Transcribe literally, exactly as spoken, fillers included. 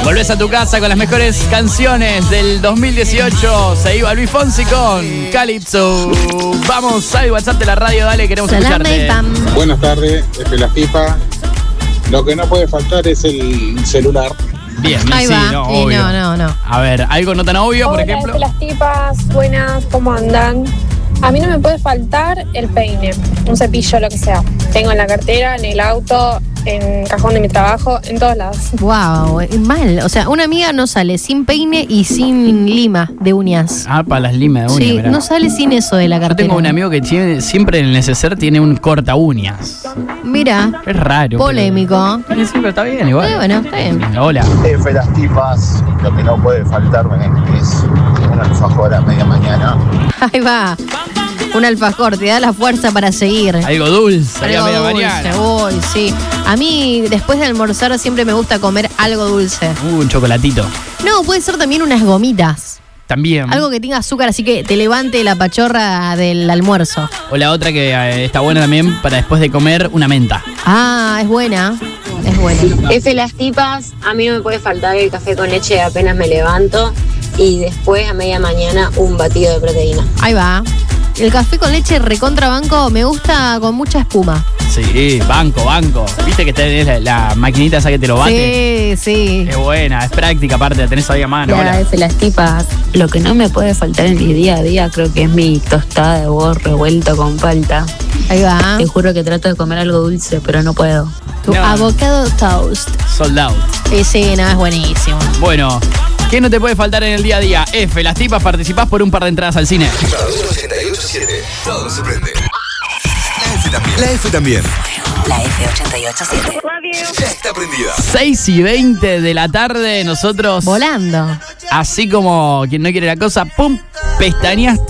Volvés a tu casa con las mejores canciones del dos mil dieciocho. Se iba Luis Fonsi con Calypso. Vamos al WhatsApp de la radio, dale, queremos Salame, escucharte. pam. Buenas tardes, desde la FIFA. Lo que no puede faltar es el celular. Bien, Ahí sí, va. no, Y obvio. no, no, no. A ver, algo no tan obvio, por Hola, ejemplo. las tipas, buenas, ¿cómo andan? A mí no me puede faltar el peine, un cepillo, lo que sea. Tengo en la cartera, en el auto, en el cajón de mi trabajo, en todos lados. Wow, mal. O sea, una amiga no sale sin peine y sin lima de uñas. Ah, para las limas de uñas, Sí, mirá. no sale sin eso de la Yo cartera. tengo un amigo que tiene, siempre en el neceser tiene un corta uñas. Mira, Es raro. polémico. Pero, sí, pero está bien, igual. Eh, bueno, está bien. Hola. F, las tipas, lo que no puede faltarme es una alfajora a media mañana. Ahí va. Un alfajor, te da la fuerza para seguir. Algo dulce, ahí a Algo media dulce, mañana. uy, sí. A mí, después de almorzar, siempre me gusta comer algo dulce. Uh, un chocolatito. No, puede ser también unas gomitas. También. Algo que tenga azúcar, así que te levante la pachorra del almuerzo. O la otra que eh, está buena también para después de comer, una menta. Ah, es buena. Es buena. F las tipas, a mí no me puede faltar el café con leche apenas me levanto y después a media mañana un batido de proteína. Ahí va. El café con leche recontrabanco me gusta con mucha espuma. Sí, banco, banco. ¿Viste que tenés la, la maquinita esa que te lo bate? Sí, sí. Es buena, es práctica aparte, la tenés ahí a mano. Ya, Hola. F, las tipas. Lo que no me puede faltar en mi día a día creo que es mi tostada de huevo revuelto con palta. Ahí va. Te juro que trato de comer algo dulce, pero no puedo. Tu No. avocado toast. Sold out. Y sí, no, es buenísimo. Bueno, ¿qué no te puede faltar en el día a día? F, las tipas, participás por un par de entradas al cine. ochenta y ocho siete. Todo se prende. La F también. La F también. La F ochenta y ocho siete. Ya está prendida. seis y veinte de la tarde, nosotros, Volando. así como quien no quiere la cosa, pum, pestañaste.